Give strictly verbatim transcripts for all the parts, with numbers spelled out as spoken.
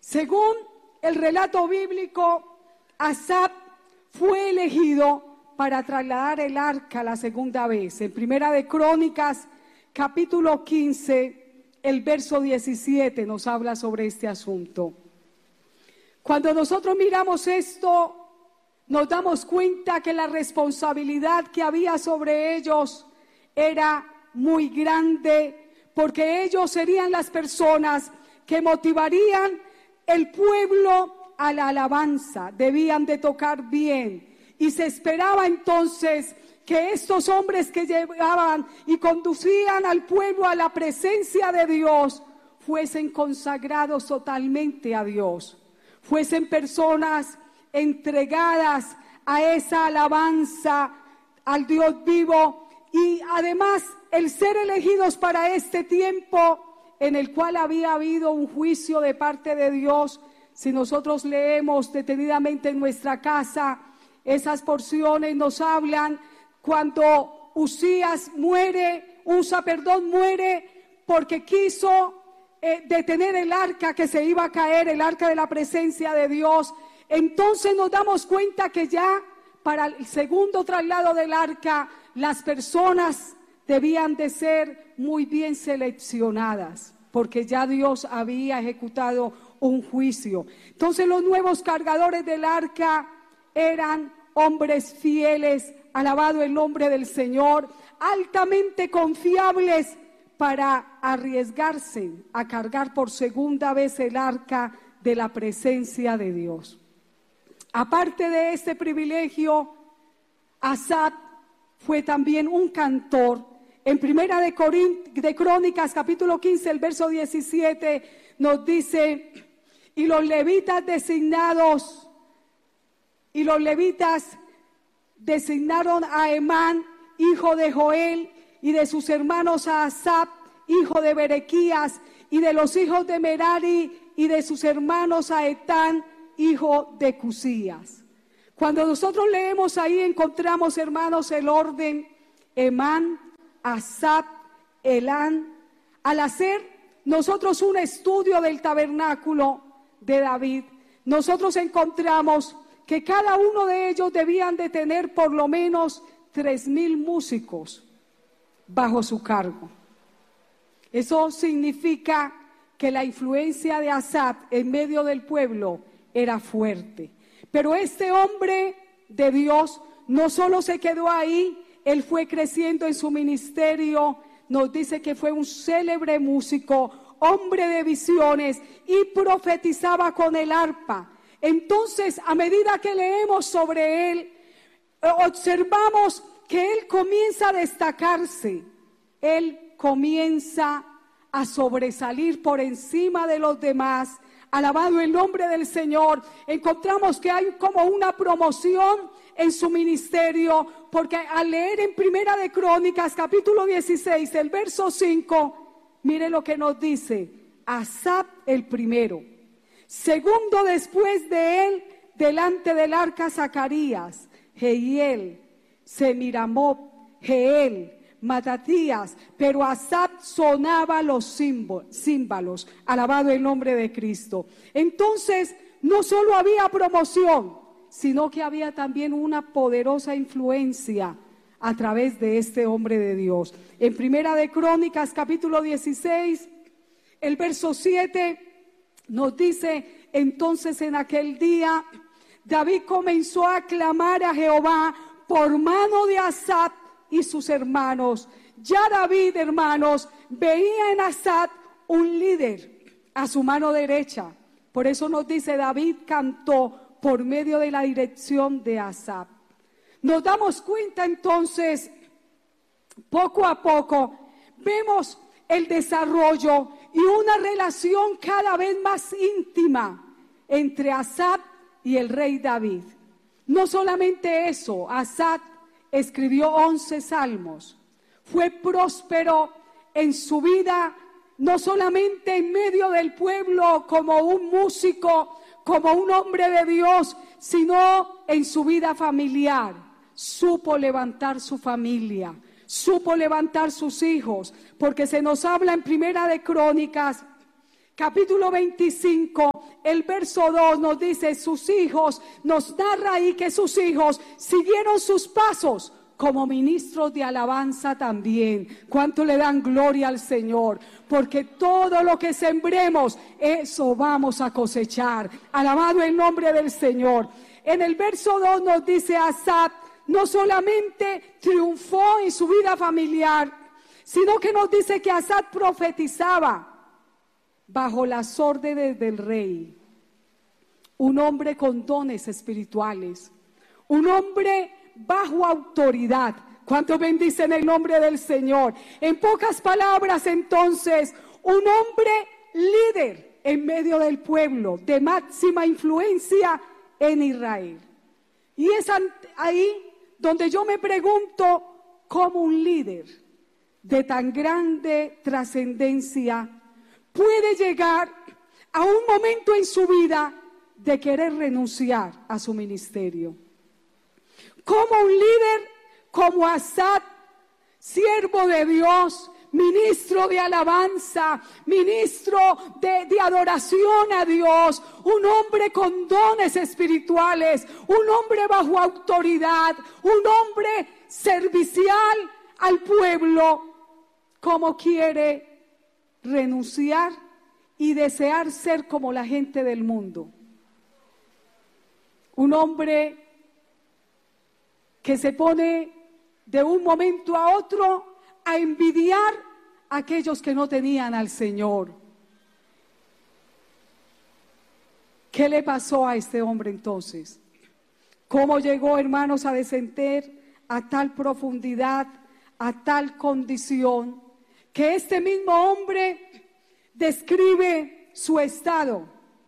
Según el relato bíblico, Asaf fue elegido para trasladar el arca la segunda vez. En Primera de Crónicas, capítulo quince, el verso diecisiete nos habla sobre este asunto. Cuando nosotros miramos esto, nos damos cuenta que la responsabilidad que había sobre ellos era muy grande, porque ellos serían las personas que motivarían el pueblo a la alabanza. Debían de tocar bien, y se esperaba entonces que estos hombres que llevaban y conducían al pueblo a la presencia de Dios fuesen consagrados totalmente a Dios, fuesen personas entregadas a esa alabanza al Dios vivo, y además el ser elegidos para este tiempo en el cual había habido un juicio de parte de Dios. Si nosotros leemos detenidamente en nuestra casa, esas porciones nos hablan cuando Usías muere, Usa, perdón, muere porque quiso eh, detener el arca que se iba a caer, el arca de la presencia de Dios. Entonces nos damos cuenta que ya para el segundo traslado del arca, las personas debían de ser muy bien seleccionadas, porque ya Dios había ejecutado un juicio. Entonces los nuevos cargadores del arca eran hombres fieles, alabado el nombre del Señor, altamente confiables para arriesgarse a cargar por segunda vez el arca de la presencia de Dios. Aparte de este privilegio, Asaf fue también un cantor. En Primera de, Corín, de Crónicas, capítulo quince, el verso diecisiete, nos dice: y los levitas designados, y los levitas designaron a Emán, hijo de Joel, y de sus hermanos a Asaf, hijo de Berequías, y de los hijos de Merari, y de sus hermanos a Etán, hijo de Cusías. Cuando nosotros leemos ahí, encontramos, hermanos, el orden: Emán, Asaf, Elán. Al hacer nosotros un estudio del tabernáculo de David, nosotros encontramos que cada uno de ellos debían de tener por lo menos tres mil músicos bajo su cargo. Eso significa que la influencia de Asaf en medio del pueblo era fuerte. Pero este hombre de Dios no solo se quedó ahí, él fue creciendo en su ministerio. Nos dice que fue un célebre músico, hombre de visiones, y profetizaba con el arpa. Entonces, a medida que leemos sobre él, observamos que él comienza a destacarse, él comienza a sobresalir por encima de los demás. Alabado el nombre del Señor. Encontramos que hay como una promoción en su ministerio, porque al leer en Primera de Crónicas, capítulo dieciséis, el verso cinco, mire lo que nos dice: Asaf el primero, segundo después de él, delante del arca, Zacarías, Jehiel, Semiramot, Jeel, Matatías, pero Asaf sonaba los címbalos. Alabado el nombre de Cristo. Entonces, no solo había promoción, sino que había también una poderosa influencia a través de este hombre de Dios. En Primera de Crónicas, capítulo dieciséis, el verso siete, nos dice: entonces en aquel día David comenzó a clamar a Jehová por mano de Asaf y sus hermanos. Ya David, hermanos, veía en Asaf un líder a su mano derecha. Por eso nos dice: David cantó por medio de la dirección de Asaf. Nos damos cuenta entonces, poco a poco, vemos el desarrollo y una relación cada vez más íntima entre Asaf y el rey David. No solamente eso, Asaf escribió once salmos, fue próspero en su vida, no solamente en medio del pueblo como un músico, como un hombre de Dios, sino en su vida familiar. Supo levantar su familia, supo levantar sus hijos, porque se nos habla en Primera de Crónicas, capítulo veinticinco, el verso dos nos dice, sus hijos, nos narra ahí que sus hijos siguieron sus pasos como ministros de alabanza también. ¿Cuánto le dan gloria al Señor? Porque todo lo que sembremos, eso vamos a cosechar. Alabado el nombre del Señor. En el verso dos nos dice, Asaf no solamente triunfó en su vida familiar, sino que nos dice que Asaf profetizaba bajo las órdenes del rey. Un hombre con dones espirituales, un hombre bajo autoridad. ¿Cuánto bendicen el nombre del Señor? En pocas palabras, entonces, un hombre líder en medio del pueblo, de máxima influencia en Israel. Y es ahí donde yo me pregunto, ¿cómo un líder de tan grande trascendencia puede llegar a un momento en su vida de querer renunciar a su ministerio? ¿Cómo un líder como Asaf, siervo de Dios, ministro de alabanza, ministro de, de adoración a Dios, un hombre con dones espirituales, un hombre bajo autoridad, un hombre servicial al pueblo, cómo quiere renunciar y desear ser como la gente del mundo? Un hombre que se pone de un momento a otro a envidiar a aquellos que no tenían al Señor. ¿Qué le pasó a este hombre entonces? ¿Cómo llegó, hermanos, a descender a tal profundidad, a tal condición, que este mismo hombre describe su estado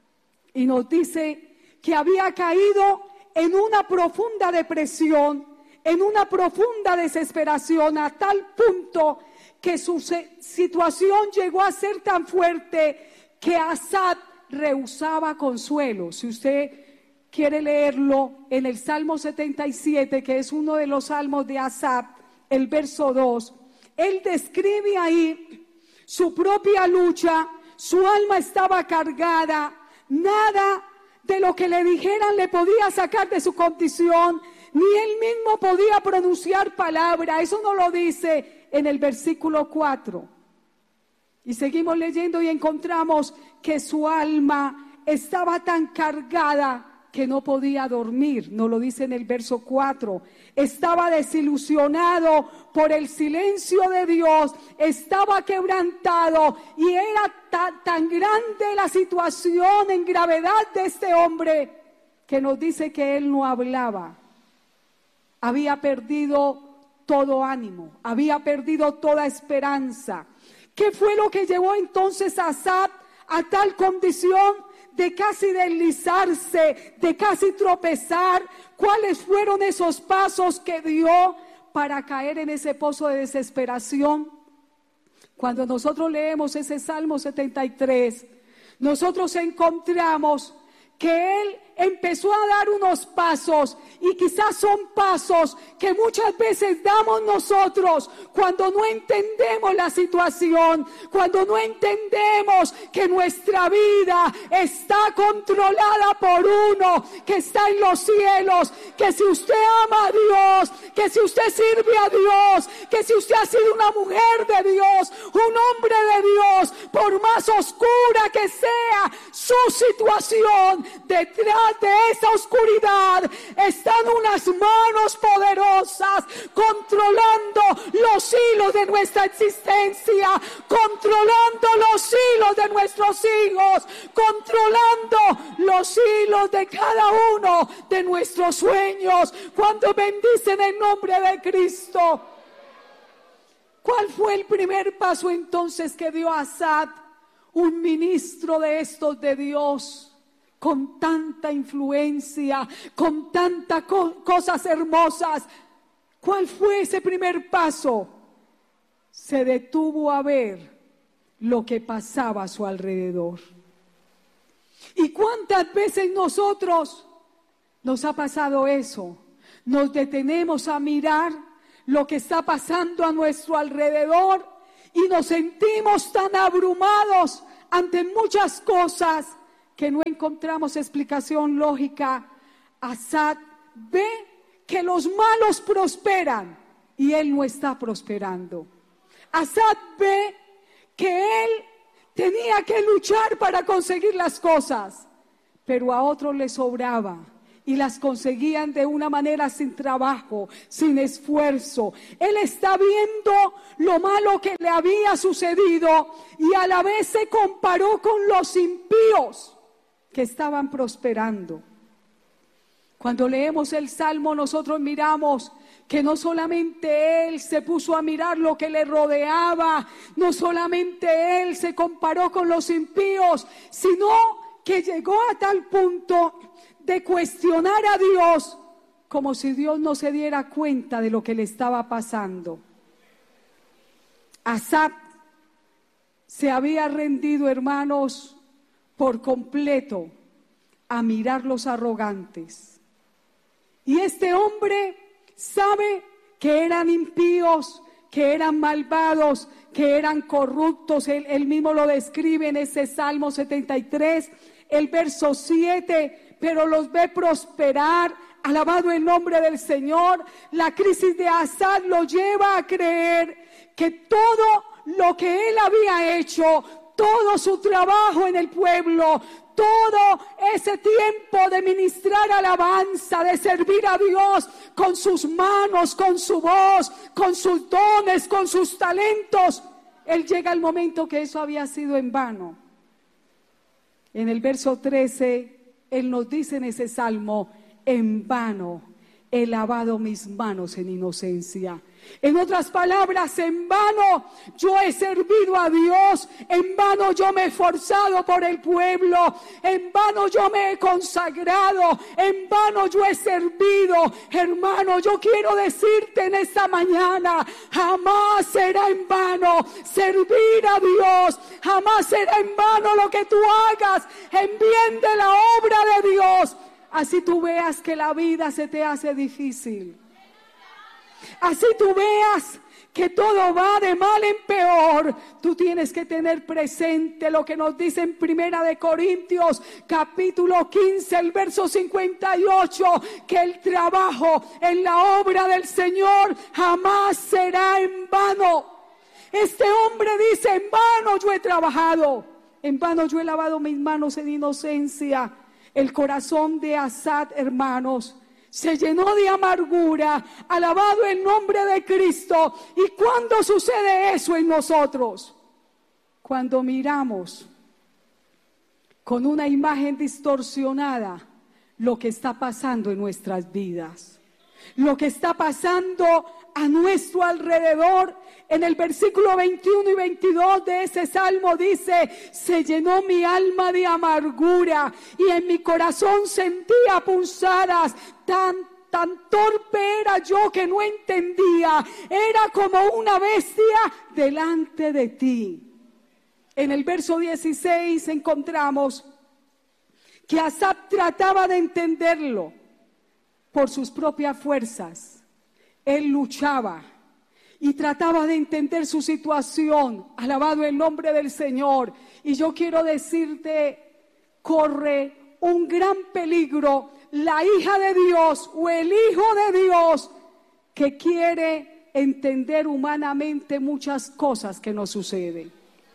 y nos dice que había caído en una profunda depresión, en una profunda desesperación, a tal punto que su situación llegó a ser tan fuerte que Asaf rehusaba consuelo? Si usted quiere leerlo en el Salmo setenta y siete, que es uno de los salmos de Asaf, el verso dos, él describe ahí su propia lucha, su alma estaba cargada, nada de lo que le dijeran le podía sacar de su condición, ni él mismo podía pronunciar palabra. Eso no lo dice en el versículo cuatro. Y seguimos leyendo y encontramos que su alma estaba tan cargada que no podía dormir, nos lo dice en el verso cuatro. Estaba desilusionado por el silencio de Dios, estaba quebrantado y era tan, tan grande la situación en gravedad de este hombre que nos dice que él no hablaba. Había perdido todo ánimo, había perdido toda esperanza. ¿Qué fue lo que llevó entonces a Asaf a tal condición de casi deslizarse, de casi tropezar? ¿Cuáles fueron esos pasos que dio para caer en ese pozo de desesperación? Cuando nosotros leemos ese Salmo setenta y tres, nosotros encontramos que él empezó a dar unos pasos, y quizás son pasos que muchas veces damos nosotros cuando no entendemos la situación, cuando no entendemos que nuestra vida está controlada por uno que está en los cielos, que si usted ama a Dios, que si usted sirve a Dios, que si usted ha sido una mujer de Dios, un hombre de Dios, por más oscura que sea su situación, detrás de esa oscuridad están unas manos poderosas controlando los hilos de nuestra existencia, controlando los hilos de nuestros hijos, controlando los hilos de cada uno de nuestros sueños. Cuando bendicen el nombre de Cristo. ¿Cuál fue el primer paso entonces que dio Asaf, un ministro de estos de Dios, con tanta influencia, con tantas co- cosas hermosas? ¿Cuál fue ese primer paso? Se detuvo a ver lo que pasaba a su alrededor. ¿Y cuántas veces nosotros nos ha pasado eso? Nos detenemos a mirar lo que está pasando a nuestro alrededor y nos sentimos tan abrumados ante muchas cosas que no encontramos explicación lógica, Asa ve que los malos prosperan y él no está prosperando. Asa ve que él tenía que luchar para conseguir las cosas, pero a otros les sobraba y las conseguían de una manera sin trabajo, sin esfuerzo. Él está viendo lo malo que le había sucedido y a la vez se comparó con los impíos que estaban prosperando. Cuando leemos el Salmo, nosotros miramos que no solamente él se puso a mirar lo que le rodeaba, no solamente él se comparó con los impíos, sino que llegó a tal punto de cuestionar a Dios como si Dios no se diera cuenta de lo que le estaba pasando. Asaf se había rendido, hermanos, por completo a mirar los arrogantes. Y este hombre sabe que eran impíos, que eran malvados, que eran corruptos. Él, él mismo lo describe en ese Salmo setenta y tres, el verso siete, pero los ve prosperar. Alabado el nombre del Señor. La crisis de Asa lo lleva a creer que todo lo que él había hecho, todo su trabajo en el pueblo, todo ese tiempo de ministrar alabanza, de servir a Dios con sus manos, con su voz, con sus dones, con sus talentos, él llega al momento que eso había sido en vano. En el verso trece, él nos dice en ese salmo: en vano he lavado mis manos en inocencia. En otras palabras, en vano yo he servido a Dios, en vano yo me he esforzado por el pueblo, en vano yo me he consagrado, en vano yo he servido. Hermano, yo quiero decirte en esta mañana, jamás será en vano servir a Dios, jamás será en vano lo que tú hagas en bien de la obra de Dios. Así tú veas que la vida se te hace difícil, así tú veas que todo va de mal en peor, tú tienes que tener presente lo que nos dice en Primera de Corintios, capítulo quince, el verso cincuenta y ocho, que el trabajo en la obra del Señor jamás será en vano. Este hombre dice: en vano yo he trabajado, en vano yo he lavado mis manos en inocencia. El corazón de Asaf, hermanos, se llenó de amargura. Alabado el nombre de Cristo. ¿Y cuándo sucede eso en nosotros? Cuando miramos con una imagen distorsionada lo que está pasando en nuestras vidas, lo que está pasando a nuestro alrededor. En el versículo veintiuno y veintidós de ese salmo dice: se llenó mi alma de amargura y en mi corazón sentía punzadas. Tan, tan torpe era yo que no entendía. Era como una bestia delante de ti. En el verso dieciséis encontramos que Asaf trataba de entenderlo por sus propias fuerzas. Él luchaba y trataba de entender su situación. Alabado el nombre del Señor. Y yo quiero decirte, corre un gran peligro la hija de Dios o el hijo de Dios que quiere entender humanamente muchas cosas que nos suceden.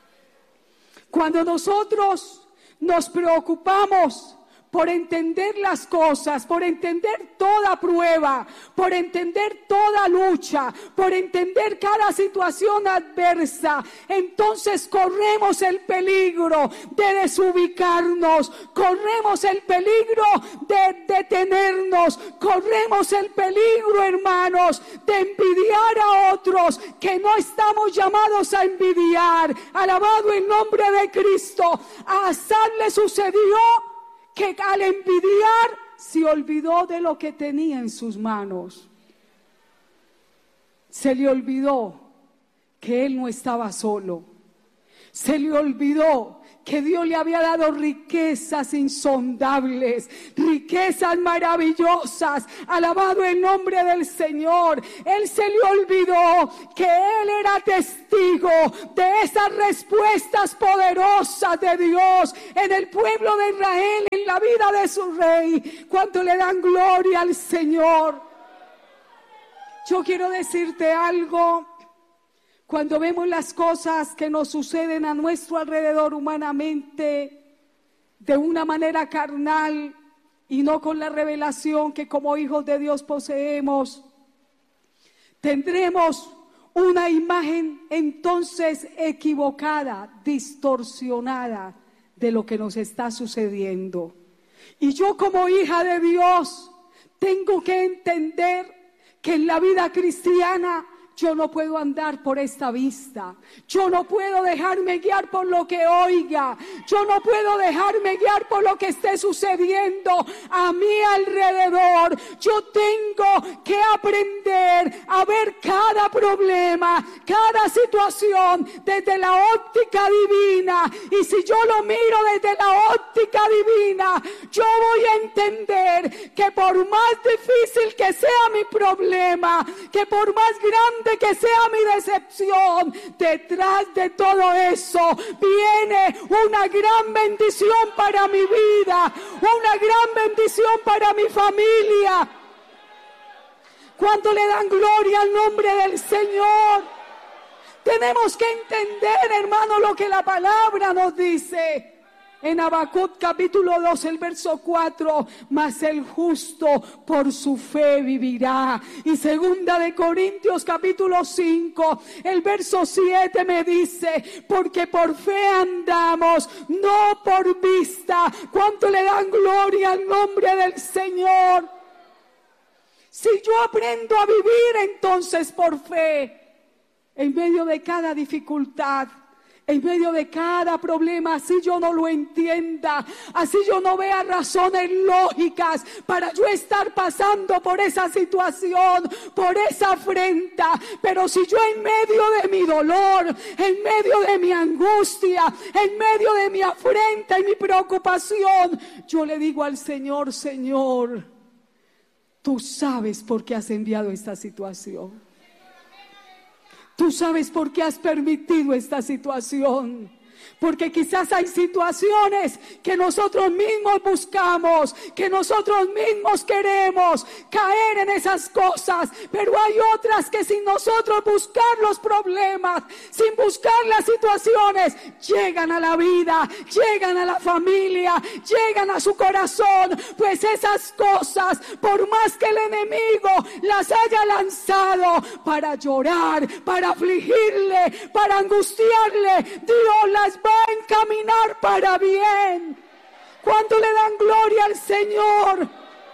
Cuando nosotros nos preocupamos por entender las cosas, por entender toda prueba, por entender toda lucha, por entender cada situación adversa, entonces corremos el peligro de desubicarnos, corremos el peligro de detenernos, corremos el peligro, hermanos, de envidiar a otros que no estamos llamados a envidiar. Alabado el nombre de Cristo. A Asaf le sucedió que al envidiar se olvidó de lo que tenía en sus manos. Se le olvidó que él no estaba solo. Se le olvidó que Dios le había dado riquezas insondables, riquezas maravillosas. Alabado el nombre del Señor. Él se le olvidó que él era testigo de esas respuestas poderosas de Dios en el pueblo de Israel, en la vida de su rey. Cuánto le dan gloria al Señor. Yo quiero decirte algo. Cuando vemos las cosas que nos suceden a nuestro alrededor humanamente, de una manera carnal y no con la revelación que como hijos de Dios poseemos, tendremos una imagen entonces equivocada, distorsionada de lo que nos está sucediendo. Y yo como hija de Dios tengo que entender que en la vida cristiana yo no puedo andar por esta vista. Yo no puedo dejarme guiar por lo que oiga. Yo no puedo dejarme guiar por lo que esté sucediendo a mi alrededor. Yo tengo que aprender a ver cada problema, cada situación desde la óptica divina. Y si yo lo miro desde la óptica divina, yo voy a entender que por más difícil que sea mi problema, que por más grande que sea mi decepción, detrás de todo eso viene una gran bendición para mi vida, una gran bendición para mi familia. ¿Cuánto le dan gloria al nombre del Señor? Tenemos que entender, hermano, lo que la palabra nos dice. En Habacuc capítulo dos, el verso cuatro, mas el justo por su fe vivirá. Y segunda de Corintios capítulo cinco, el verso siete me dice, porque por fe andamos, no por vista. ¿Cuánto le dan gloria al nombre del Señor? Si yo aprendo a vivir entonces por fe, en medio de cada dificultad, en medio de cada problema, así yo no lo entienda, así yo no vea razones lógicas para yo estar pasando por esa situación, por esa afrenta, pero si yo en medio de mi dolor, en medio de mi angustia, en medio de mi afrenta y mi preocupación, yo le digo al Señor, Señor, tú sabes por qué has enviado esta situación. Tú sabes por qué has permitido esta situación. Porque quizás hay situaciones que nosotros mismos buscamos, que nosotros mismos queremos caer en esas cosas. Pero hay otras que sin nosotros buscar los problemas, sin buscar las situaciones, llegan a la vida, llegan a la familia, llegan a su corazón. Pues esas cosas, por más que el enemigo las haya lanzado para llorar, para afligirle, para angustiarle, Dios las va a encaminar para bien. ¿Cuánto le dan gloria al Señor?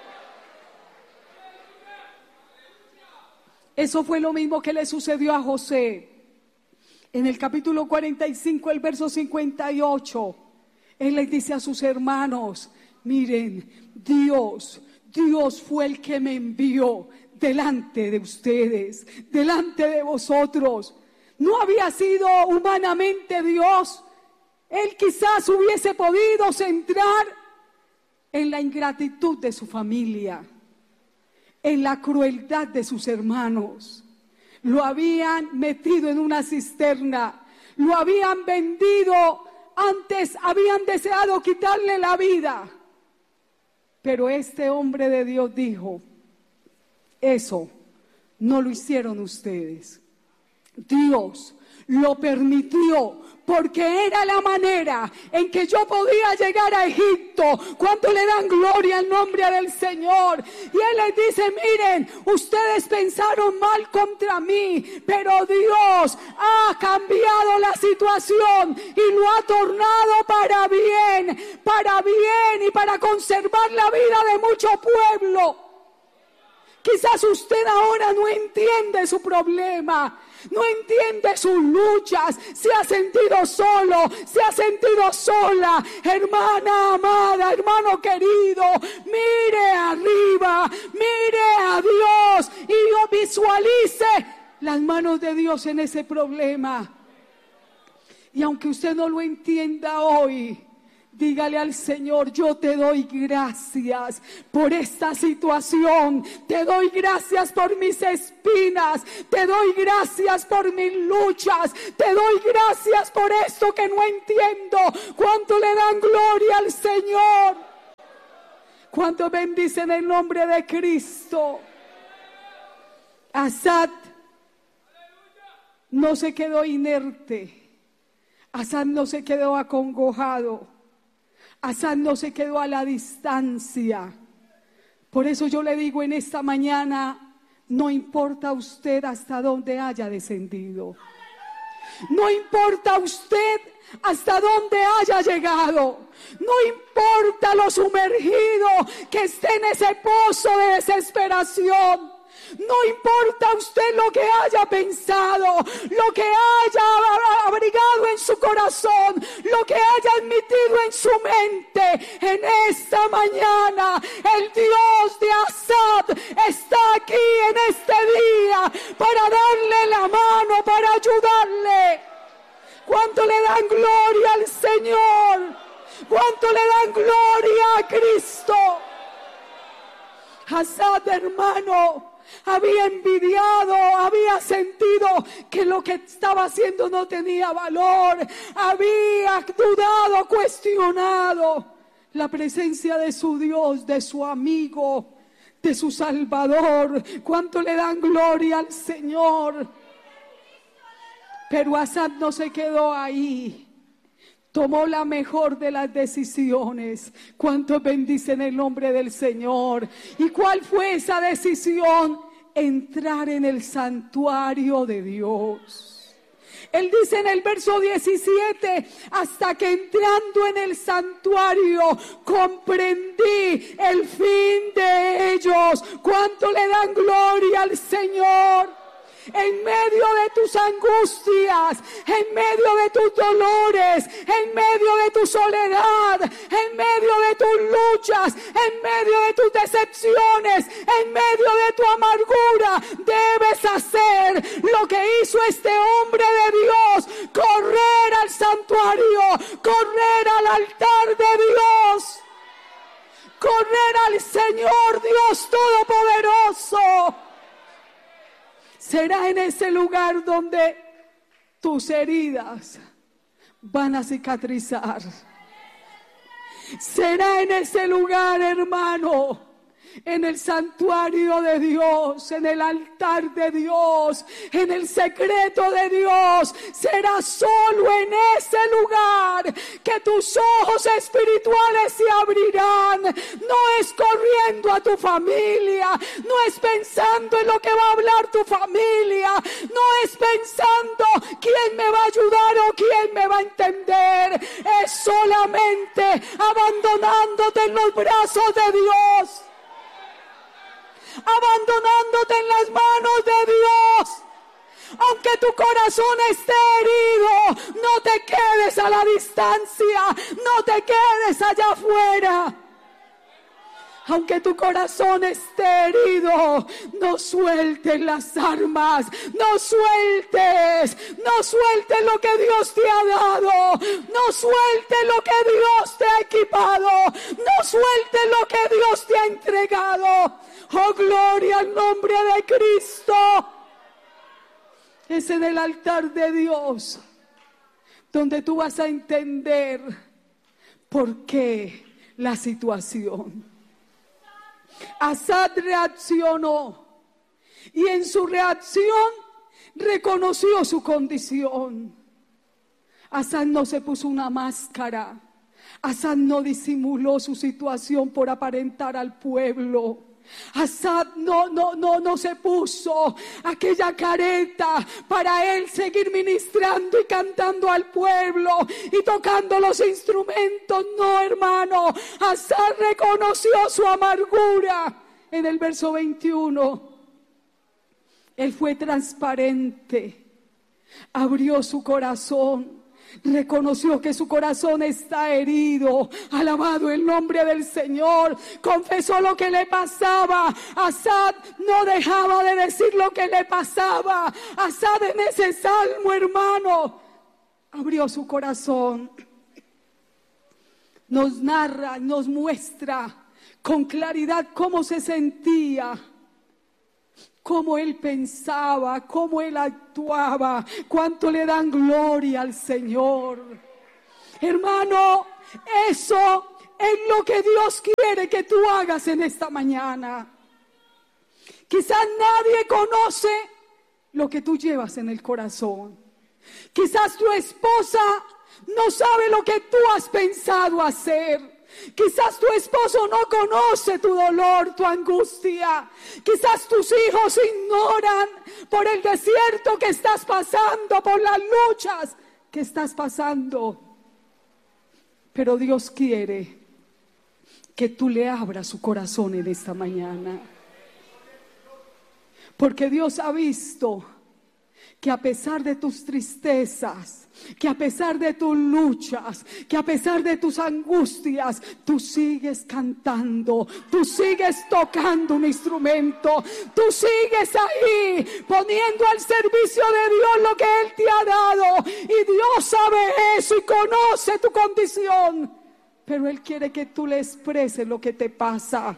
Eso fue lo mismo que le sucedió a José. En el capítulo cuarenta y cinco, el verso cincuenta y ocho, él les dice a sus hermanos, miren, Dios, Dios fue el que me envió delante de ustedes, delante de vosotros. No había sido humanamente Dios. Él quizás hubiese podido centrar en la ingratitud de su familia, en la crueldad de sus hermanos. Lo habían metido en una cisterna, lo habían vendido, antes habían deseado quitarle la vida. Pero este hombre de Dios dijo, eso no lo hicieron ustedes. Dios lo permitió porque era la manera en que yo podía llegar a Egipto. ¿Cuánto le dan gloria al nombre del Señor? Y Él les dice, miren, ustedes pensaron mal contra mí, pero Dios ha cambiado la situación y lo ha tornado para bien, para bien y para conservar la vida de mucho pueblo. Quizás usted ahora no entiende su problema, no entiende sus luchas, se ha sentido solo, se ha sentido sola. Hermana amada, hermano querido, mire arriba, mire a Dios y visualice las manos de Dios en ese problema. Y aunque usted no lo entienda hoy, dígale al Señor: yo te doy gracias por esta situación, te doy gracias por mis espinas, te doy gracias por mis luchas, te doy gracias por esto que no entiendo. ¿Cuánto le dan gloria al Señor? ¿Cuánto bendicen el nombre de Cristo? Asad no se quedó inerte, Asad no se quedó acongojado, Asad no se quedó a la distancia. Por eso yo le digo en esta mañana: no importa usted hasta dónde haya descendido, no importa usted hasta dónde haya llegado, no importa lo sumergido que esté en ese pozo de desesperación, no importa usted lo que haya pensado, lo que haya abrigado en su corazón, lo que haya admitido en su mente. En esta mañana el Dios de Asad está aquí en este día para darle la mano, para ayudarle. ¿Cuánto le dan gloria al Señor? ¿Cuánto le dan gloria a Cristo? Asad, hermano, había envidiado, había sentido que lo que estaba haciendo no tenía valor, había dudado, cuestionado la presencia de su Dios, de su amigo, de su Salvador. ¿Cuánto le dan gloria al Señor? Pero Asad no se quedó ahí, tomó la mejor de las decisiones. ¿Cuántos bendicen el nombre del Señor? ¿Y cuál fue esa decisión? Entrar en el santuario de Dios. Él dice en el verso diecisiete: hasta que entrando en el santuario comprendí el fin de ellos. ¿Cuánto le dan gloria al Señor? En medio de tus angustias, en medio de tus dolores, en medio de tu soledad, en medio de tus luchas, en medio de tus decepciones, en medio de tu amargura, debes hacer lo que hizo este hombre de Dios: correr al santuario, correr al altar de Dios, correr al Señor Dios Todopoderoso. Será en ese lugar donde tus heridas van a cicatrizar. Será en ese lugar, hermano, en el santuario de Dios, en el altar de Dios, en el secreto de Dios. Será solo en ese lugar que tus ojos espirituales se abrirán. No es corriendo a tu familia, no es pensando en lo que va a hablar tu familia, no es pensando quién me va a ayudar o quién me va a entender. Es solamente abandonándote en los brazos de Dios, abandonándote en las manos de Dios. Aunque tu corazón esté herido, no te quedes a la distancia, no te quedes allá afuera. Aunque tu corazón esté herido, no sueltes las armas, no sueltes, no sueltes lo que Dios te ha dado, no sueltes lo que Dios te ha equipado, no sueltes lo que Dios te ha entregado. Oh, gloria al nombre de Cristo. Es en el altar de Dios donde tú vas a entender por qué la situación. Asad reaccionó y en su reacción reconoció su condición. Asad no se puso una máscara. Asad no disimuló su situación por aparentar al pueblo. Asad no, no, no, no se puso aquella careta para él seguir ministrando y cantando al pueblo y tocando los instrumentos. No, hermano, Asad reconoció su amargura. En el verso veintiuno, él fue transparente, abrió su corazón, reconoció que su corazón está herido. Alabado el nombre del Señor. Confesó lo que le pasaba. Asad no dejaba de decir lo que le pasaba. Asad en ese salmo, hermano, abrió su corazón. Nos narra, nos muestra con claridad cómo se sentía, cómo él pensaba, cómo él actuaba, cuánto le dan gloria al Señor. Hermano, eso es lo que Dios quiere que tú hagas en esta mañana. Quizás nadie conoce lo que tú llevas en el corazón. Quizás tu esposa no sabe lo que tú has pensado hacer. Quizás tu esposo no conoce tu dolor, tu angustia. Quizás tus hijos ignoran por el desierto que estás pasando, por las luchas que estás pasando. Pero Dios quiere que tú le abras su corazón en esta mañana. Porque Dios ha visto que a pesar de tus tristezas, que a pesar de tus luchas, que a pesar de tus angustias, tú sigues cantando, tú sigues tocando un instrumento, tú sigues ahí poniendo al servicio de Dios lo que Él te ha dado. Y Dios sabe eso y conoce tu condición, pero Él quiere que tú le expreses lo que te pasa.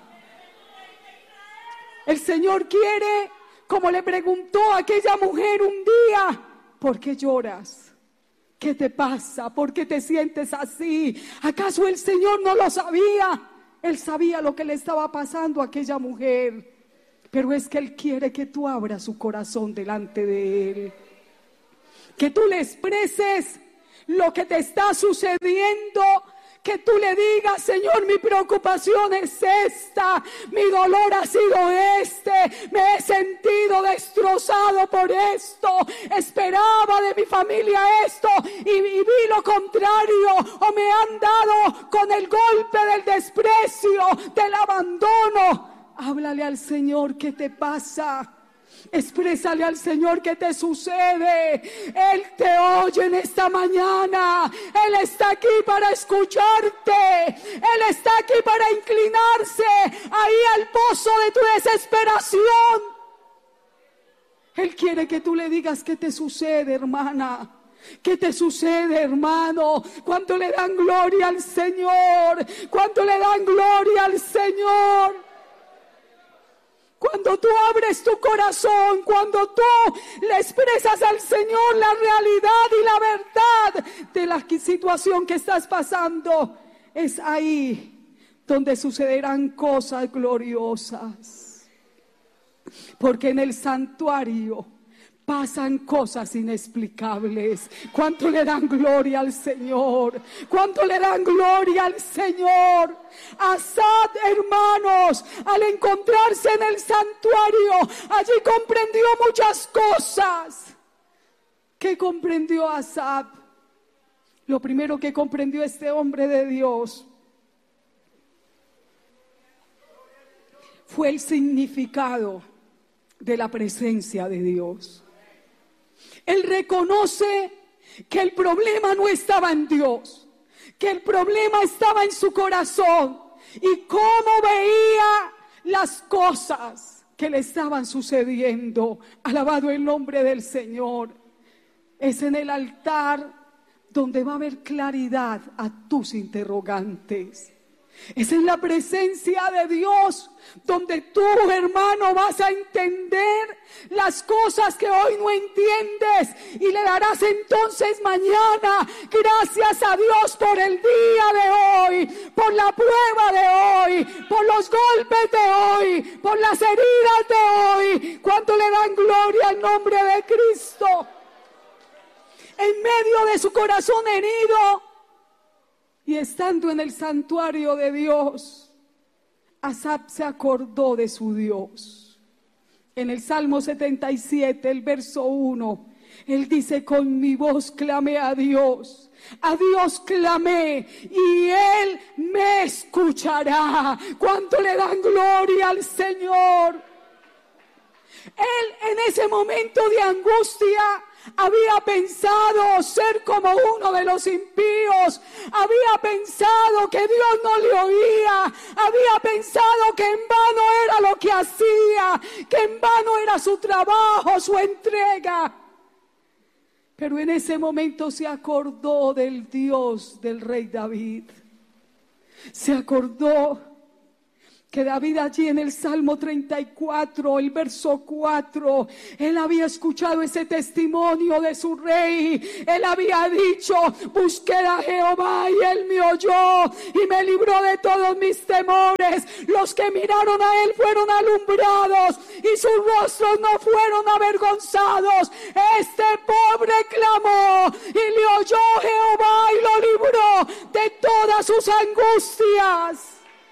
El Señor quiere, como le preguntó a aquella mujer un día, ¿por qué lloras? ¿Qué te pasa? ¿Por qué te sientes así? ¿Acaso el Señor no lo sabía? Él sabía lo que le estaba pasando a aquella mujer. Pero es que Él quiere que tú abras su corazón delante de Él. Que tú le expreses lo que te está sucediendo. Que tú le digas: Señor, mi preocupación es esta, mi dolor ha sido este, me he sentido destrozado por esto, esperaba de mi familia esto y, y vi lo contrario, o me han dado con el golpe del desprecio, del abandono. Háblale al Señor, ¿qué te pasa? Exprésale al Señor qué te sucede. Él te oye en esta mañana. Él está aquí para escucharte. Él está aquí para inclinarse ahí al pozo de tu desesperación. Él quiere que tú le digas qué te sucede, hermana. ¿Qué te sucede, hermano? ¿Cuánto le dan gloria al Señor? ¿Cuánto le dan gloria al Señor? Cuando tú abres tu corazón, cuando tú le expresas al Señor la realidad y la verdad de la situación que estás pasando, es ahí donde sucederán cosas gloriosas. Porque en el santuario pasan cosas inexplicables. ¿Cuánto le dan gloria al Señor? ¿Cuánto le dan gloria al Señor? Asaf, hermanos, al encontrarse en el santuario, allí comprendió muchas cosas. ¿Qué comprendió Asaf? Lo primero que comprendió este hombre de Dios fue el significado de la presencia de Dios. Él reconoce que el problema no estaba en Dios, que el problema estaba en su corazón y cómo veía las cosas que le estaban sucediendo. Alabado el nombre del Señor. Es en el altar donde va a haber claridad a tus interrogantes. Es en la presencia de Dios donde tú, hermano, vas a entender las cosas que hoy no entiendes y le darás entonces mañana gracias a Dios por el día de hoy, por la prueba de hoy, por los golpes de hoy, por las heridas de hoy. ¿Cuánto le dan gloria al nombre de Cristo? En medio de su corazón herido y estando en el santuario de Dios, Asaf se acordó de su Dios. En el Salmo setenta y siete, el verso uno, él dice: con mi voz clamé a Dios, a Dios clamé y Él me escuchará. ¿Cuánto le dan gloria al Señor? Él en ese momento de angustia había pensado ser como uno de los impíos, había pensado que Dios no le oía, había pensado que en vano era lo que hacía, que en vano era su trabajo, su entrega. Pero en ese momento se acordó del Dios del rey David. Se acordó que David allí en el Salmo treinta y cuatro, el verso cuatro, él había escuchado ese testimonio de su rey. Él había dicho: busqué a Jehová y él me oyó y me libró de todos mis temores. Los que miraron a él fueron alumbrados y sus rostros no fueron avergonzados. Este pobre clamó y le oyó Jehová y lo libró de todas sus angustias.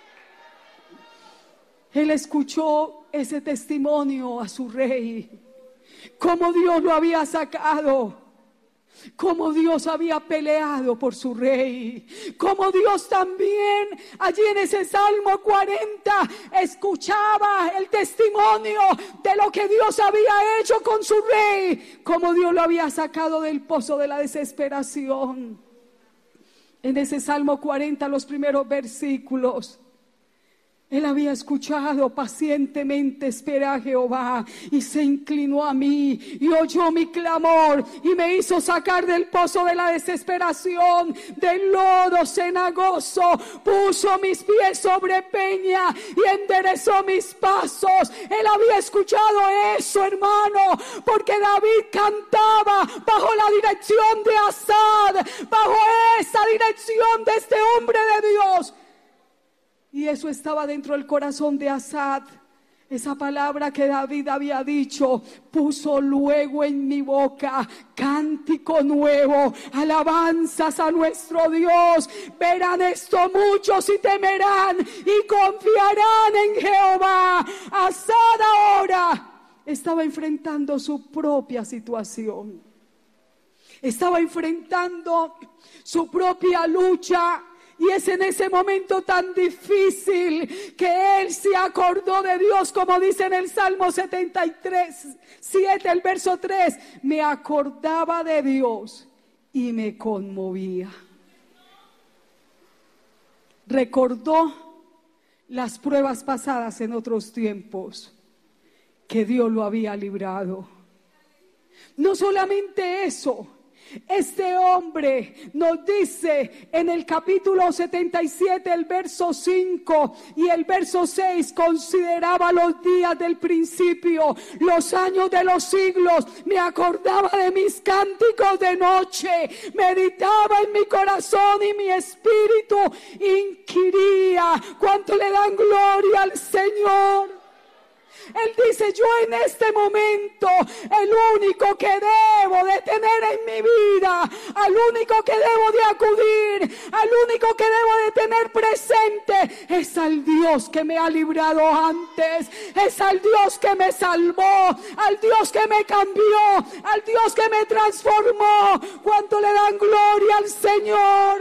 Él escuchó ese testimonio a su rey, cómo Dios lo había sacado, cómo Dios había peleado por su rey, cómo Dios también allí en ese Salmo cuarenta escuchaba el testimonio de lo que Dios había hecho con su rey, cómo Dios lo había sacado del pozo de la desesperación. En ese Salmo cuarenta, los primeros versículos, él había escuchado pacientemente, esperé a Jehová y se inclinó a mí y oyó mi clamor y me hizo sacar del pozo de la desesperación, del lodo cenagoso. Puso mis pies sobre peña y enderezó mis pasos. Él había escuchado eso, hermano, porque David cantaba bajo la dirección de Asad, bajo esa dirección de este hombre de Dios. Y eso estaba dentro del corazón de Asad. Esa palabra que David había dicho, puso luego en mi boca cántico nuevo, alabanzas a nuestro Dios. Verán esto muchos y temerán y confiarán en Jehová. Asad ahora estaba enfrentando su propia situación. Estaba enfrentando su propia lucha. Y es en ese momento tan difícil que él se acordó de Dios, como dice en el Salmo setenta y tres, siete, el verso tres. Me acordaba de Dios y me conmovía. Recordó las pruebas pasadas en otros tiempos, que Dios lo había librado. No solamente eso. Este hombre nos dice en el capítulo setenta y siete, el verso cinco y el verso seis, consideraba los días del principio, los años de los siglos, me acordaba de mis cánticos de noche, meditaba en mi corazón y mi espíritu inquiría cuánto le dan gloria al Señor. Él dice: yo en este momento, el único que debo de tener en mi vida, al único que debo de acudir, al único que debo de tener presente, es al Dios que me ha librado antes, es al Dios que me salvó, al Dios que me cambió, al Dios que me transformó. ¿Cuánto le dan gloria al Señor?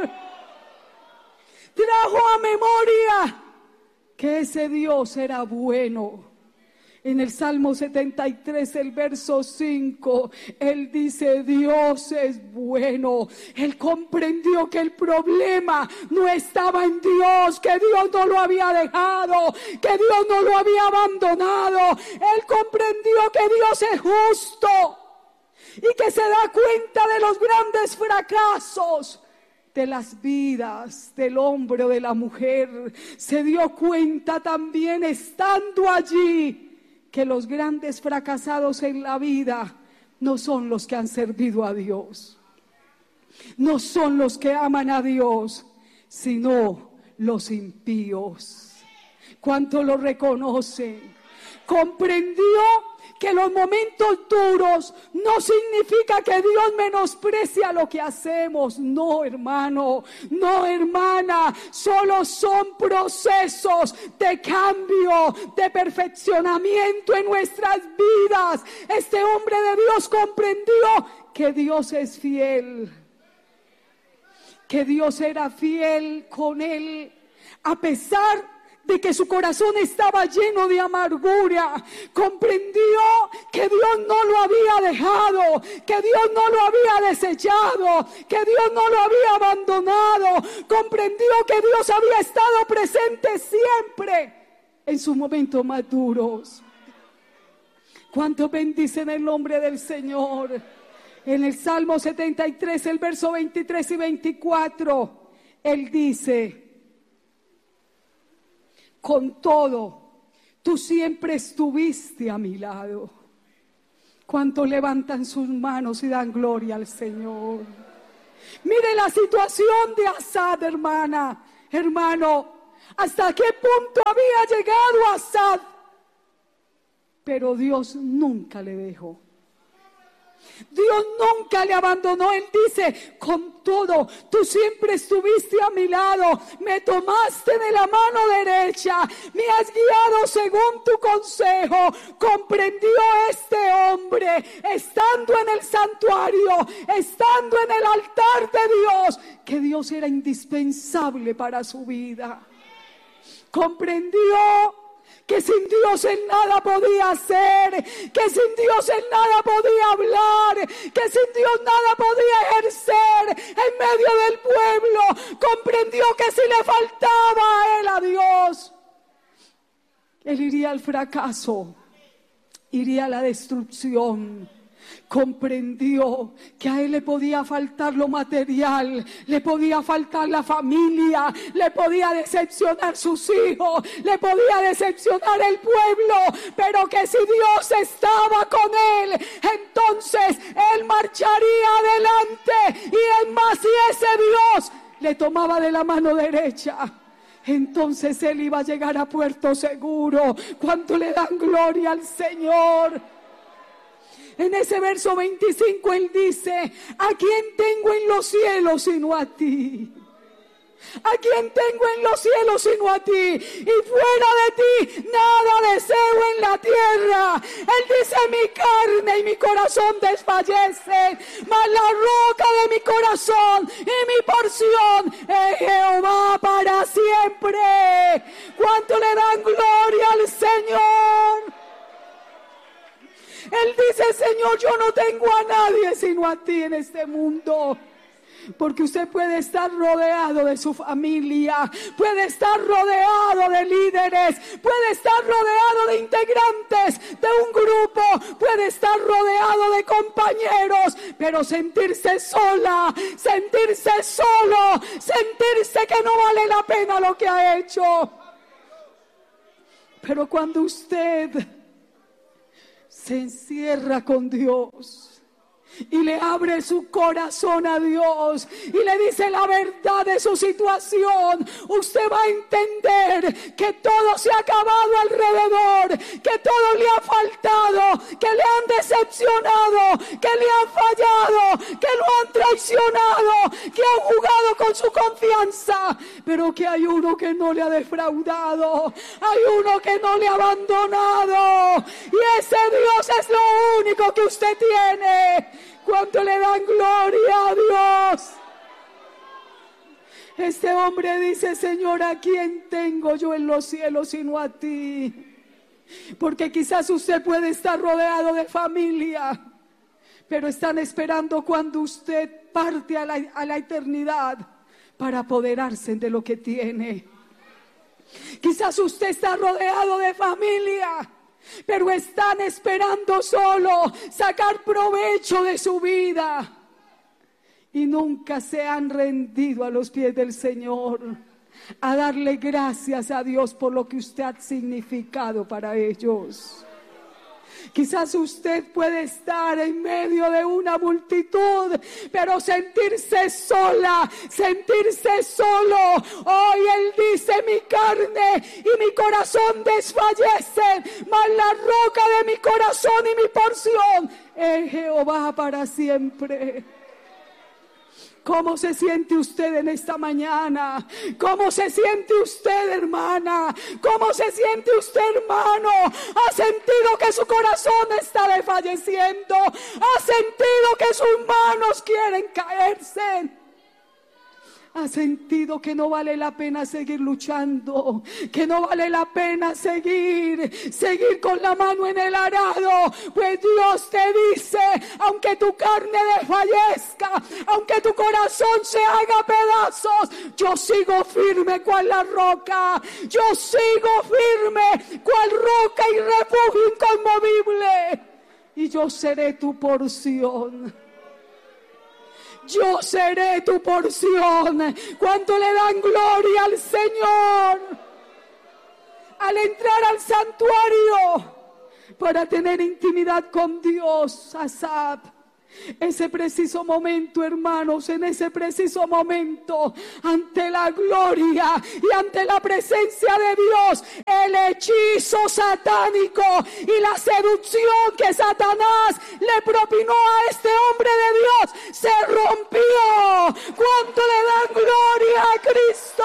Trajo a memoria que ese Dios era bueno. En el Salmo setenta y tres, el verso cinco, él dice: Dios es bueno. Él comprendió que el problema no estaba en Dios, que Dios no lo había dejado, que Dios no lo había abandonado. Él comprendió que Dios es justo y que se da cuenta de los grandes fracasos de las vidas del hombre o de la mujer. Se dio cuenta también, estando allí, que los grandes fracasados en la vida no son los que han servido a Dios, no son los que aman a Dios, sino los impíos. ¿Cuánto lo reconocen? Comprendió que los momentos duros no significa que Dios menosprecia lo que hacemos. No, hermano, no, hermana, solo son procesos de cambio, de perfeccionamiento en nuestras vidas. Este hombre de Dios comprendió que Dios es fiel, que Dios era fiel con él, a pesar de que su corazón estaba lleno de amargura. Comprendió que Dios no lo había dejado, que Dios no lo había desechado, que Dios no lo había abandonado. Comprendió que Dios había estado presente siempre en sus momentos más duros. ¿Cuánto bendicen el nombre del Señor? En el Salmo setenta y tres, el verso veintitrés y veinticuatro, Él dice: con todo, tú siempre estuviste a mi lado. ¿Cuántos levantan sus manos y dan gloria al Señor? Mire la situación de Asad, hermana, hermano. ¿Hasta qué punto había llegado Asad? Pero Dios nunca le dejó. Dios nunca le abandonó. Él dice: con todo, tú siempre estuviste a mi lado, me tomaste de la mano derecha, me has guiado según tu consejo. Comprendió este hombre, estando en el santuario, estando en el altar de Dios, que Dios era indispensable para su vida. Comprendió que sin Dios él nada podía hacer, que sin Dios él nada podía hablar, que sin Dios nada podía ejercer en medio del pueblo. Comprendió que si le faltaba a él a Dios, él iría al fracaso, iría a la destrucción. Comprendió que a él le podía faltar lo material, le podía faltar la familia, le podía decepcionar sus hijos, le podía decepcionar el pueblo, pero que si Dios estaba con él, entonces él marcharía adelante. Y es más, si ese Dios le tomaba de la mano derecha, entonces él iba a llegar a puerto seguro. ¿Cuánto le dan gloria al Señor? En ese verso veinticinco él dice: ¿a quién tengo en los cielos sino a ti? ¿A quién tengo en los cielos sino a ti? Y fuera de ti nada deseo en la tierra. Él dice: mi carne y mi corazón desfallecen, mas la roca de mi corazón y mi porción es Jehová para siempre. ¿Cuánto le dan gloria al Señor? Él dice: Señor, yo no tengo a nadie sino a ti en este mundo. Porque usted puede estar rodeado de su familia, puede estar rodeado de líderes, puede estar rodeado de integrantes de un grupo, puede estar rodeado de compañeros, pero sentirse sola, sentirse solo, sentirse que no vale la pena lo que ha hecho. Pero cuando usted se encierra con Dios y le abre su corazón a Dios y le dice la verdad de su situación, usted va a entender que todo se ha acabado alrededor, que todo le ha faltado, que le han decepcionado, que le han fallado, que lo han traicionado, que han jugado con su confianza, pero que hay uno que no le ha defraudado, hay uno que no le ha abandonado, y ese Dios es lo único que usted tiene. ¿Cuánto le dan gloria a Dios? Este hombre dice: Señor, ¿a quién tengo yo en los cielos sino a ti? Porque quizás usted puede estar rodeado de familia, pero están esperando cuando usted parte a la, a la eternidad para apoderarse de lo que tiene. Quizás usted está rodeado de familia, pero están esperando solo sacar provecho de su vida y nunca se han rendido a los pies del Señor a darle gracias a Dios por lo que usted ha significado para ellos. Quizás usted puede estar en medio de una multitud, pero sentirse sola, sentirse solo. Hoy Él dice: mi carne y mi corazón desfallecen, mas la roca de mi corazón y mi porción es Jehová para siempre. ¿Cómo se siente usted en esta mañana? ¿Cómo se siente usted, hermana? ¿Cómo se siente usted, hermano? ¿Ha sentido que su corazón está desfalleciendo? ¿Ha sentido que sus manos quieren caerse? ¿Ha sentido que no vale la pena seguir luchando? Que no vale la pena seguir, seguir con la mano en el arado. Pues Dios te dice: aunque tu carne desfallezca, aunque tu corazón se haga pedazos, yo sigo firme cual la roca. Yo sigo firme cual roca y refugio inconmovible. Y yo seré tu porción. yo seré tu porción. ¿Cuánto le dan gloria al Señor? Al entrar al santuario para tener intimidad con Dios, Asaf, ese preciso momento, hermanos, en ese preciso momento, ante la gloria y ante la presencia de Dios, el hechizo satánico y la seducción que Satanás le propinó a este hombre de Dios se rompió. ¿Cuánto le dan gloria a Cristo?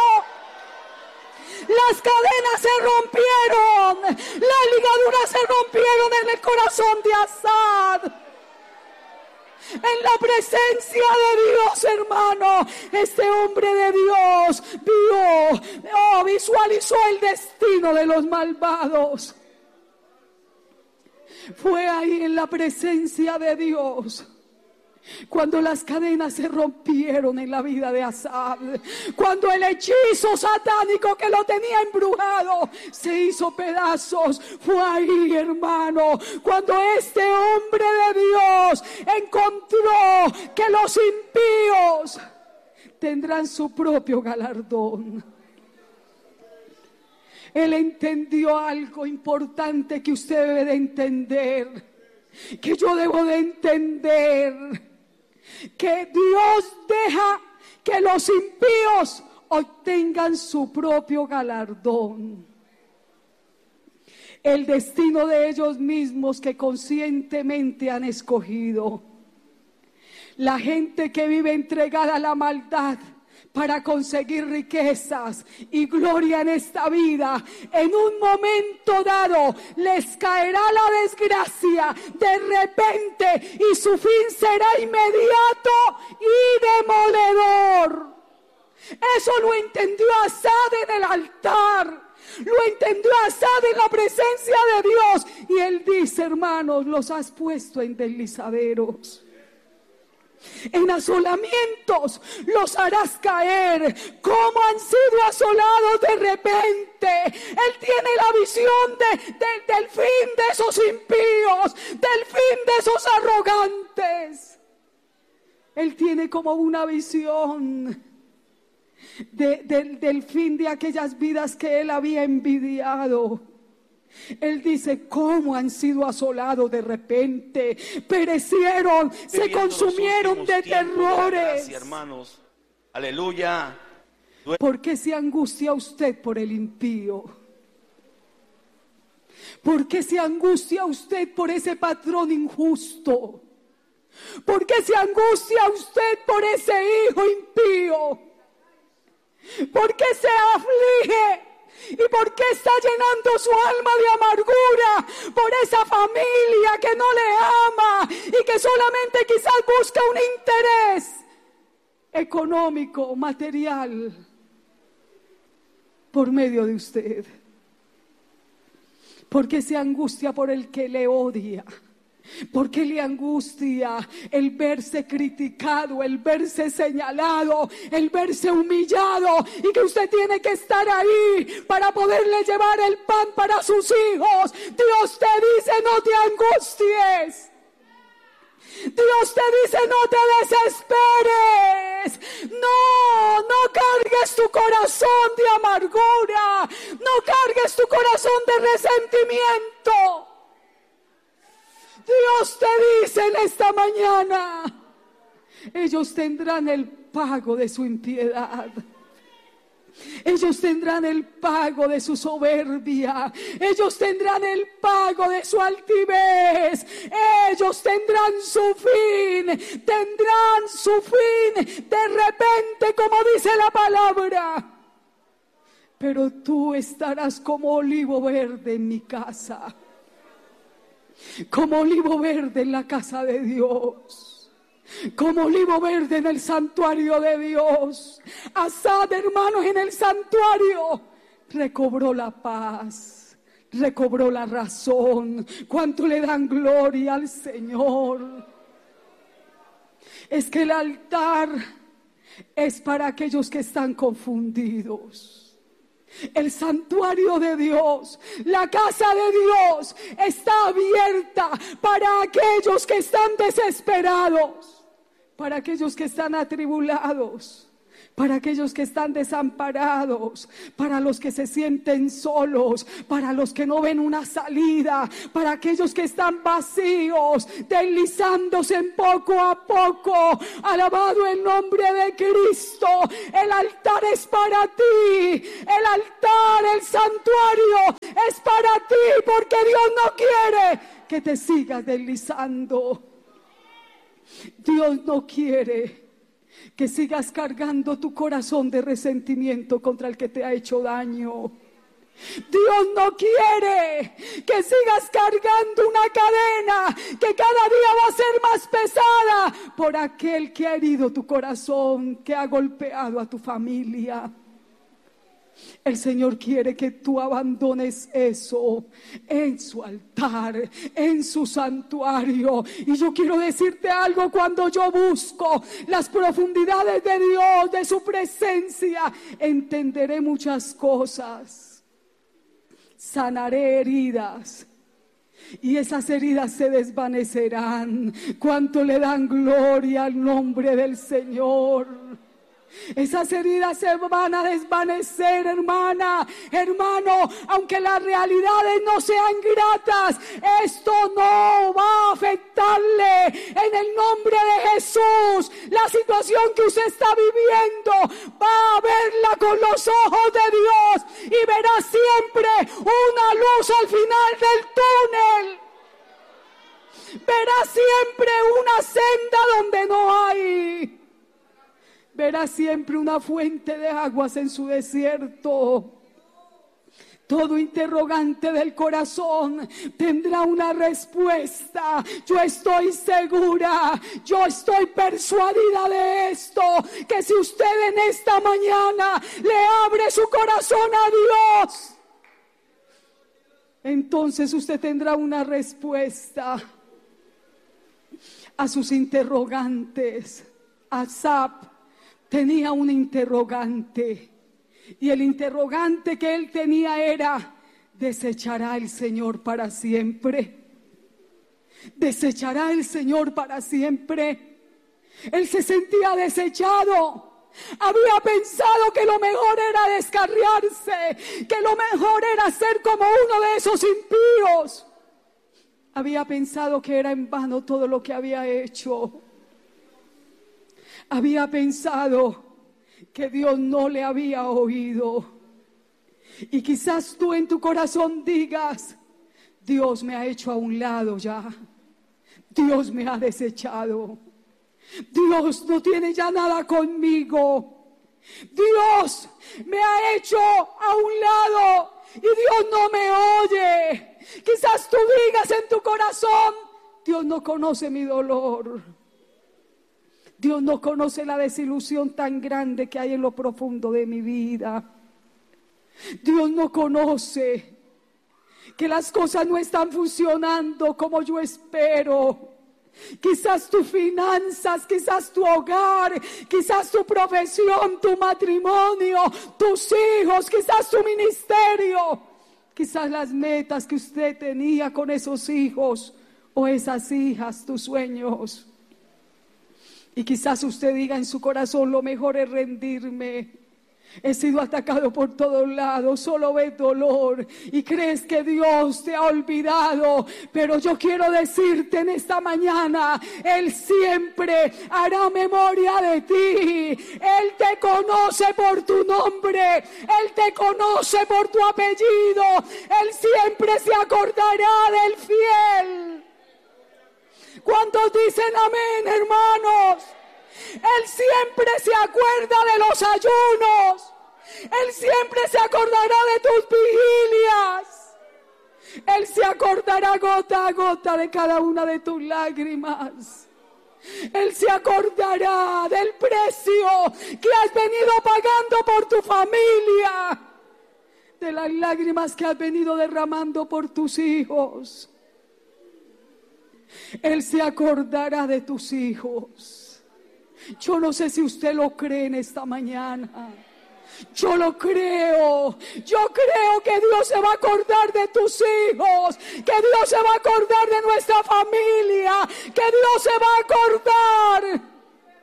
Las cadenas se rompieron, las ligaduras se rompieron en el corazón de Asaf. En la presencia de Dios, hermano, este hombre de Dios vio, oh, visualizó el destino de los malvados. Fue ahí en la presencia de Dios cuando las cadenas se rompieron en la vida de Asaf, cuando el hechizo satánico que lo tenía embrujado se hizo pedazos. Fue ahí, hermano, cuando este hombre de Dios encontró que los impíos tendrán su propio galardón. Él entendió algo importante que usted debe de entender, que yo debo de entender, que Dios deja que los impíos obtengan su propio galardón. El destino de ellos mismos que conscientemente han escogido. La gente que vive entregada a la maldad para conseguir riquezas y gloria en esta vida, en un momento dado les caerá la desgracia de repente y su fin será inmediato y demoledor. Eso lo entendió Asaf en el altar, lo entendió Asaf en la presencia de Dios, y él dice: hermanos, los has puesto en deslizaderos, en asolamientos los harás caer. ¿Cómo han sido asolados de repente? Él tiene la visión de, de, del fin de esos impíos, del fin de esos arrogantes. Él tiene como una visión de, de, del fin de aquellas vidas que él había envidiado. Él dice: ¿cómo han sido asolados de repente? Perecieron, se consumieron de terrores. Gracias, hermanos. Aleluya. ¿Por qué se angustia usted por el impío? ¿Por qué se angustia usted por ese patrón injusto? ¿Por qué se angustia usted por ese hijo impío? ¿Por qué se aflige? ¿Y por qué está llenando su alma de amargura por esa familia que no le ama y que solamente quizás busca un interés económico, material, por medio de usted? ¿Por qué se angustia por el que le odia? ¿Por qué le angustia el verse criticado, el verse señalado, el verse humillado, y que usted tiene que estar ahí para poderle llevar el pan para sus hijos? Dios te dice: no te angusties. Dios te dice: no te desesperes. No, no cargues tu corazón de amargura, no cargues tu corazón de resentimiento. Dios te dice en esta mañana: ellos tendrán el pago de su impiedad. Ellos tendrán el pago de su soberbia. Ellos tendrán el pago de su altivez. Ellos tendrán su fin. Tendrán su fin de repente, como dice la palabra. Pero tú estarás como olivo verde en mi casa, como olivo verde en la casa de Dios, como olivo verde en el santuario de Dios. Asaf, hermanos, en el santuario recobró la paz, recobró la razón. ¿Cuánto le dan gloria al Señor? Es que el altar es para aquellos que están confundidos. El santuario de Dios, la casa de Dios, está abierta para aquellos que están desesperados. para aquellos que están atribulados, para aquellos que están desamparados, para los que se sienten solos, para los que no ven una salida, para aquellos que están vacíos, deslizándose en poco a poco. Alabado el nombre de Cristo. El altar es para ti, el altar, el santuario es para ti, porque Dios no quiere que te sigas deslizando. Dios no quiere que sigas cargando tu corazón de resentimiento contra el que te ha hecho daño. Dios no quiere que sigas cargando una cadena que cada día va a ser más pesada por aquel que ha herido tu corazón, que ha golpeado a tu familia. El Señor quiere que tú abandones eso en su altar, en su santuario. Y yo quiero decirte algo: cuando yo busco las profundidades de Dios, de su presencia, entenderé muchas cosas. Sanaré heridas y esas heridas se desvanecerán. ¿Cuánto le dan gloria al nombre del Señor? Esas heridas se van a desvanecer, hermana, hermano, aunque las realidades no sean gratas, esto no va a afectarle en el nombre de Jesús. La situación que usted está viviendo, va a verla con los ojos de Dios y verá siempre una luz al final del túnel. Verá siempre una senda donde no hay. Verá siempre una fuente de aguas en su desierto. Todo interrogante del corazón tendrá una respuesta. Yo estoy segura, yo estoy persuadida de esto, que si usted en esta mañana le abre su corazón a Dios, entonces usted tendrá una respuesta a sus interrogantes. Asaf tenía un interrogante, y el interrogante que él tenía era: ¿desechará el Señor para siempre? ¿Desechará el Señor para siempre? Él se sentía desechado. Había pensado que lo mejor era descarriarse, que lo mejor era ser como uno de esos impíos. Había pensado que era en vano todo lo que había hecho. Había pensado que Dios no le había oído. Y quizás tú en tu corazón digas: Dios me ha hecho a un lado ya. Dios me ha desechado. Dios no tiene ya nada conmigo. Dios me ha hecho a un lado y Dios no me oye. Quizás tú digas en tu corazón: Dios no conoce mi dolor. Dios no conoce la desilusión tan grande que hay en lo profundo de mi vida. Dios no conoce que las cosas no están funcionando como yo espero. Quizás tus finanzas, quizás tu hogar, quizás tu profesión, tu matrimonio, tus hijos, quizás tu ministerio, quizás las metas que usted tenía con esos hijos o esas hijas, tus sueños. Y quizás usted diga en su corazón: lo mejor es rendirme. He sido atacado por todos lados, solo ves dolor y crees que Dios te ha olvidado. Pero yo quiero decirte en esta mañana: Él siempre hará memoria de ti. Él te conoce por tu nombre, Él te conoce por tu apellido. Él siempre se acordará del fiel. ¿Cuántos dicen amén, hermanos? Él siempre se acuerda de los ayunos. Él siempre se acordará de tus vigilias. Él se acordará gota a gota de cada una de tus lágrimas. Él se acordará del precio que has venido pagando por tu familia, de las lágrimas que has venido derramando por tus hijos. Él se acordará de tus hijos. Yo no sé si usted lo cree en esta mañana. Yo lo creo. Yo creo que Dios se va a acordar de tus hijos, que Dios se va a acordar de nuestra familia, que Dios se va a acordar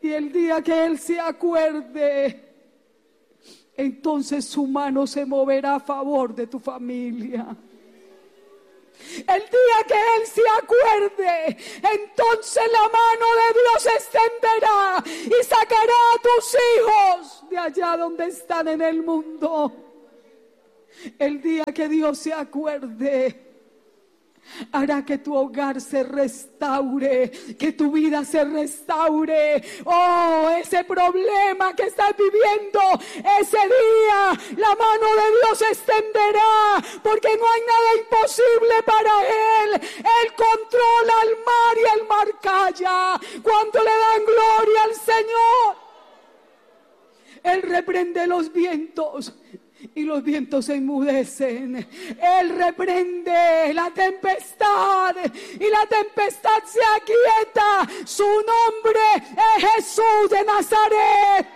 Y el día que Él se acuerde, entonces su mano se moverá a favor de tu familia. El día que Él se acuerde, entonces la mano de Dios se extenderá y sacará a tus hijos de allá donde están en el mundo. El día que Dios se acuerde, hará que tu hogar se restaure, que tu vida se restaure. Oh, ese problema que estás viviendo, ese día la mano de Dios se extenderá, porque no hay nada imposible para Él. Él controla el mar y el mar calla cuando le dan gloria al Señor. Él reprende los vientos y los vientos se enmudecen. Él reprende la tempestad y la tempestad se aquieta. Su nombre es Jesús de Nazaret.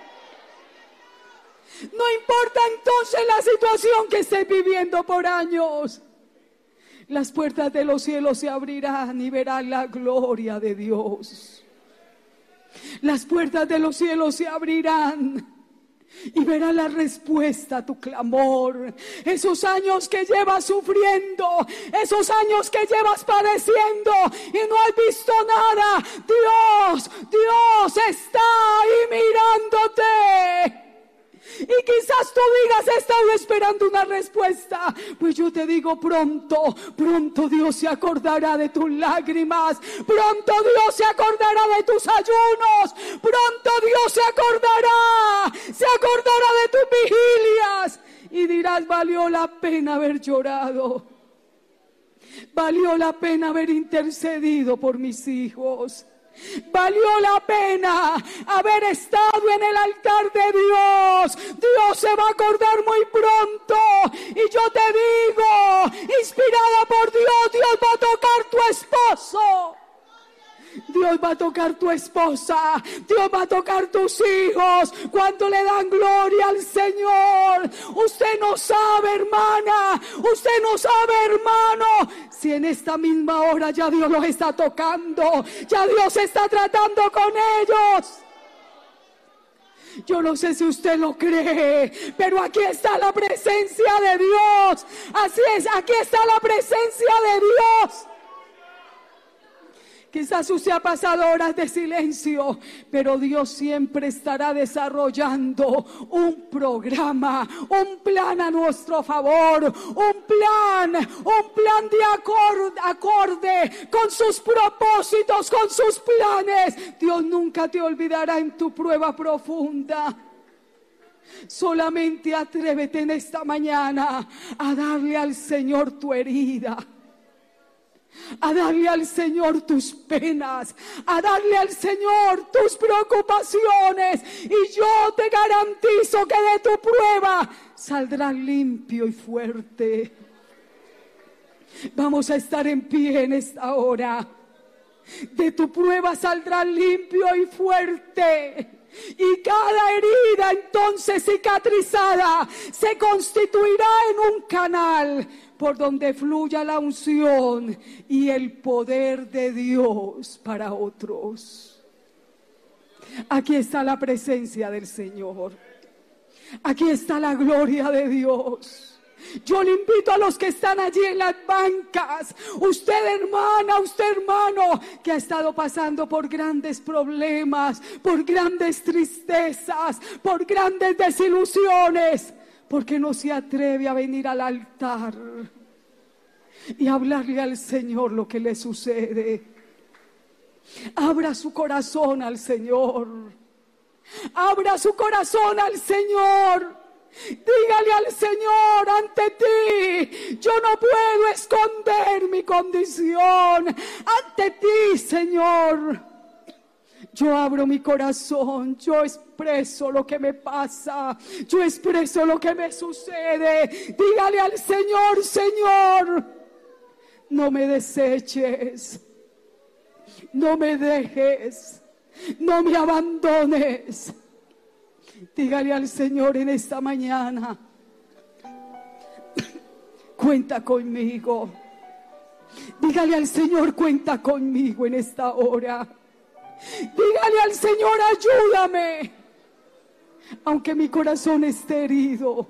No importa entonces la situación que estés viviendo por años, las puertas de los cielos se abrirán y verás la gloria de Dios. Las puertas de los cielos se abrirán y verá la respuesta a tu clamor. Esos años que llevas sufriendo, esos años que llevas padeciendo y no has visto nada, Dios, Dios está ahí mirándote. Y quizás tú digas, he estado esperando una respuesta. Pues yo te digo, pronto, pronto Dios se acordará de tus lágrimas. Pronto Dios se acordará de tus ayunos. Pronto Dios se acordará, se acordará de tus vigilias. Y dirás, valió la pena haber llorado. Valió la pena haber intercedido por mis hijos. Valió la pena haber estado en el altar de Dios. Dios se va a acordar muy pronto. Y yo te digo, inspirada por Dios, Dios va a tocar tu esposo. Dios va a tocar tu esposa. Dios va a tocar tus hijos cuando le dan gloria al Señor. Usted no sabe, hermana, usted no sabe, hermano, si en esta misma hora ya Dios los está tocando, ya Dios está tratando con ellos. Yo no sé si usted lo cree, pero aquí está la presencia de Dios. Así es, aquí está la presencia de Dios. Quizás usted ha pasado horas de silencio, pero Dios siempre estará desarrollando un programa, un plan a nuestro favor, un plan, un plan de acorde, acorde con sus propósitos, con sus planes. Dios nunca te olvidará en tu prueba profunda. Solamente atrévete en esta mañana a darle al Señor tu herida, a darle al Señor tus penas, a darle al Señor tus preocupaciones, y yo te garantizo que de tu prueba saldrás limpio y fuerte. Vamos a estar en pie en esta hora. De tu prueba saldrás limpio y fuerte. Y cada herida entonces cicatrizada se constituirá en un canal por donde fluya la unción y el poder de Dios para otros. Aquí está la presencia del Señor. Aquí está la gloria de Dios. Yo le invito a los que están allí en las bancas, usted hermana, usted hermano, que ha estado pasando por grandes problemas, por grandes tristezas, por grandes desilusiones, porque no se atreve a venir al altar y hablarle al Señor lo que le sucede. Abra su corazón al Señor. Abra su corazón al Señor. Dígale al Señor, ante ti yo no puedo esconder mi condición. Ante ti, Señor, yo abro mi corazón, yo expreso lo que me pasa, yo expreso lo que me sucede. Dígale al Señor, Señor, no me deseches, no me dejes, no me abandones. Dígale al Señor en esta mañana, cuenta conmigo. Dígale al Señor, cuenta conmigo en esta hora. Dígale al Señor, ayúdame. Aunque mi corazón esté herido,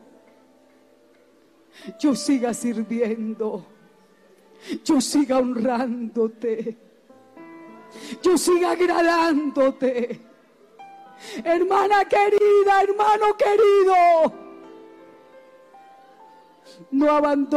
yo siga sirviendo, yo siga honrándote, yo siga agradándote. Hermana querida, hermano querido, no abandones